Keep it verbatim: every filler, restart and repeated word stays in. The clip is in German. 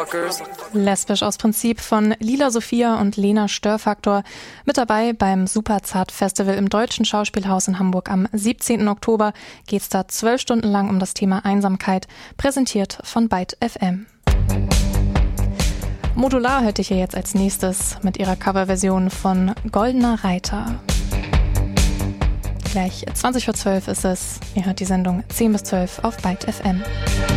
motherfuckers. Lesbisch aus Prinzip von Lila Sophia und Lena Störfaktor. Mit dabei beim Superzart Festival im Deutschen Schauspielhaus in Hamburg am siebzehnten Oktober geht's da zwölf Stunden lang um das Thema Einsamkeit, präsentiert von Byte F M. Modular hört ihr hier jetzt als nächstes mit ihrer Coverversion von Goldener Reiter. Gleich zwanzig vor zwölf ist es. Ihr hört die Sendung zehn bis zwölf auf Byte F M.